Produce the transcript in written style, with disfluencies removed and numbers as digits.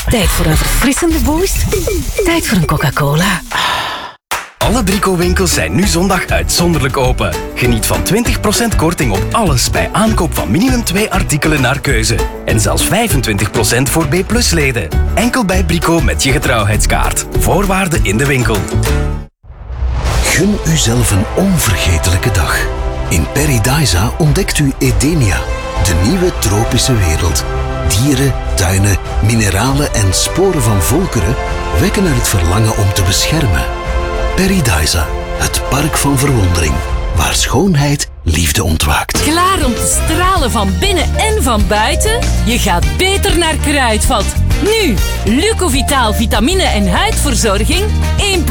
Tijd voor een verfrissende boost. Tijd voor een Coca-Cola. Alle Brico-winkels zijn nu zondag uitzonderlijk open. Geniet van 20% korting op alles bij aankoop van minimum 2 artikelen naar keuze. En zelfs 25% voor B+-leden. Enkel bij Brico met je getrouwheidskaart. Voorwaarden in de winkel. Gun uzelf een onvergetelijke dag. In Paradisa ontdekt u Edenia, de nieuwe tropische wereld. Dieren, tuinen, mineralen en sporen van volkeren wekken er het verlangen om te beschermen. Paradisa, het park van verwondering, waar schoonheid liefde ontwaakt. Klaar om te stralen van binnen en van buiten? Je gaat beter naar Kruidvat. Nu, Lucovitaal vitamine en huidverzorging 1+.